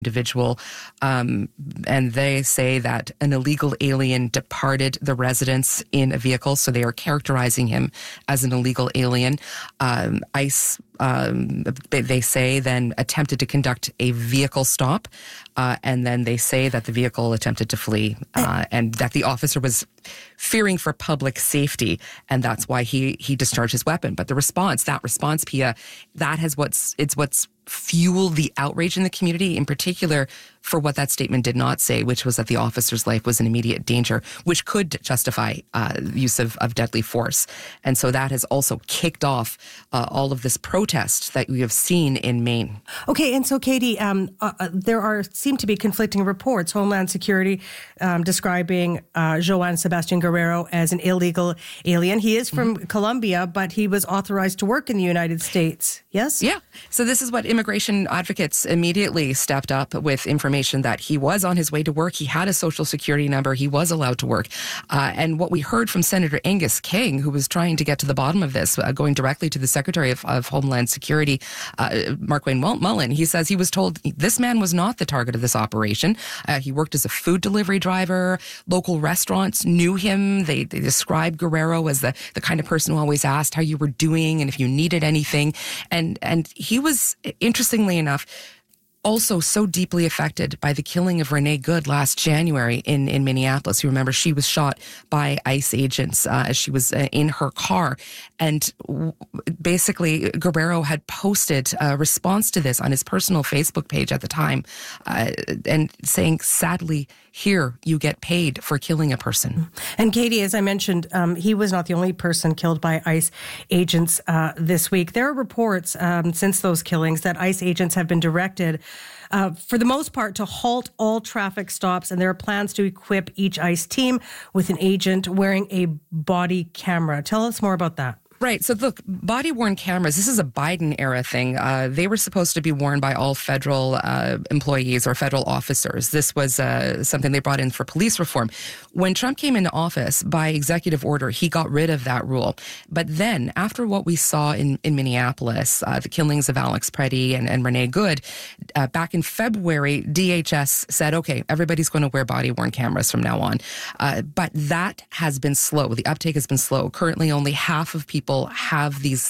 individual, and they say that an illegal alien departed the residence in a vehicle, so they are characterizing him as an illegal alien. ICE, they say, then attempted to conduct a vehicle stop, and then they say that the vehicle attempted to flee, and that the officer was fearing for public safety, and that's why he discharged his weapon. But that response, Pia, what's fueled the outrage in the community, in particular for what that statement did not say, which was that the officer's life was in immediate danger, which could justify use of deadly force. And so that has also kicked off all of this protest that we have seen in Maine. Okay, and so Katie, there seem to be conflicting reports. Homeland Security describing Joan Sebastian Guerrero as an illegal alien. He is from Colombia, but he was authorized to work in the United States. Yes? Yeah. So this is what immigration advocates immediately stepped up with information that he was on his way to work. He had a social security number. He was allowed to work. And what we heard from Senator Angus King, who was trying to get to the bottom of this, going directly to the Secretary of Homeland Security, Markwayne Mullen, he says he was told this man was not the target of this operation. He worked as a food delivery driver. Local restaurants knew him. They described Guerrero as the kind of person who always asked how you were doing and if you needed anything. And he was, interestingly enough, also so deeply affected by the killing of Renee Good last January in Minneapolis. You remember she was shot by ICE agents as she was in her car. And basically, Guerrero had posted a response to this on his personal Facebook page at the time and saying, sadly, here you get paid for killing a person. And Katie, as I mentioned, he was not the only person killed by ICE agents this week. There are reports since those killings that ICE agents have been directed for the most part, to halt all traffic stops, and there are plans to equip each ICE team with an agent wearing a body camera. Tell us more about that. Right. So look, body-worn cameras, this is a Biden-era thing. They were supposed to be worn by all federal employees or federal officers. This was something they brought in for police reform. When Trump came into office, by executive order, he got rid of that rule. But then, after what we saw in Minneapolis, the killings of Alex Preddy and Renee Good, back in February, DHS said, okay, everybody's going to wear body-worn cameras from now on. But that has been slow. The uptake has been slow. Currently, only half of people have these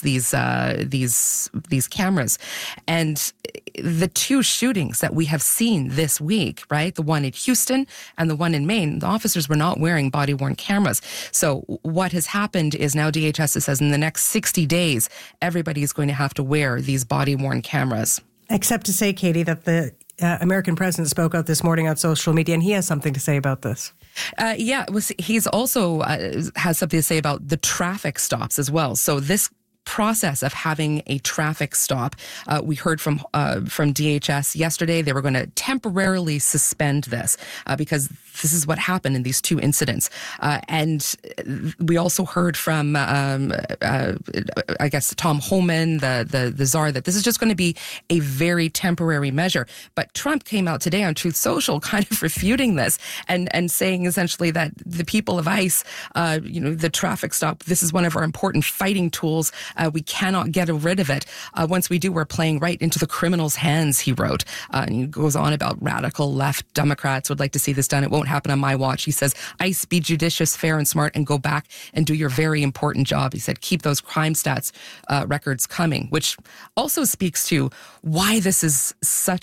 cameras, and the two shootings that we have seen this week, right, the one in Houston and the one in Maine, the officers were not wearing body-worn cameras. So what has happened is now DHS says in the next 60 days, everybody is going to have to wear these body-worn cameras. Except to say, Katie, that the American president spoke out this morning on social media, and he has something to say about this. He's also has something to say about the traffic stops as well. So this process of having a traffic stop, we heard from DHS yesterday, they were going to temporarily suspend this because this is what happened in these two incidents. And we also heard from, I guess, Tom Homan, the czar, that this is just going to be a very temporary measure. But Trump came out today on Truth Social kind of refuting this and saying essentially that the people of ICE, the traffic stop, this is one of our important fighting tools. We cannot get rid of it. Once we do, we're playing right into the criminals' hands, he wrote. And he goes on about radical left Democrats would like to see this done. It won't happen on my watch. He says, ICE, be judicious, fair, and smart, and go back and do your very important job. He said, keep those crime stats records coming, which also speaks to why this is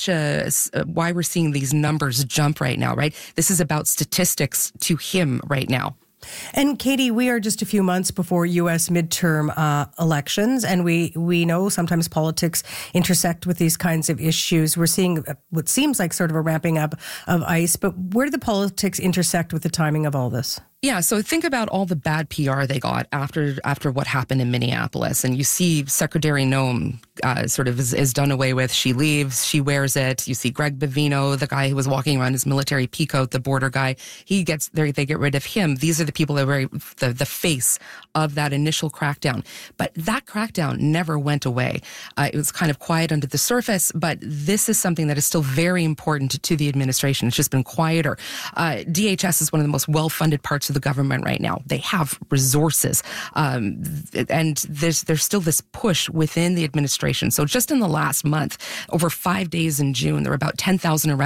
why we're seeing these numbers jump right now, right? This is about statistics to him right now. And Katie, we are just a few months before U.S. midterm elections, and we know sometimes politics intersect with these kinds of issues. We're seeing what seems like sort of a ramping up of ICE, but where do the politics intersect with the timing of all this? Yeah, so think about all the bad PR they got after what happened in Minneapolis. And you see Secretary Noem sort of is done away with. She leaves, she wears it. You see Greg Bovino, the guy who was walking around his military peacoat, the border guy, he gets there, they get rid of him. These are the people that were the face of that initial crackdown. But that crackdown never went away. It was kind of quiet under the surface, but this is something that is still very important to the administration. It's just been quieter. DHS is one of the most well-funded parts of the government right now. They have resources, and there's still this push within the administration Administration. So just in the last month, over 5 days in June, there were about 10,000 arrests